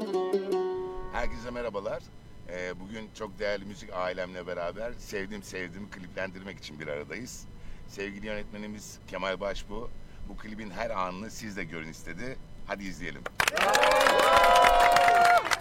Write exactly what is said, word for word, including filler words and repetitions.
Herkese merhabalar. Ee, bugün çok değerli müzik ailemle beraber Sevdim Sevdim kliplendirmek için bir aradayız. Sevgili yönetmenimiz Kemal Başbuğ bu klibin her anını siz de görün istedi. Hadi izleyelim.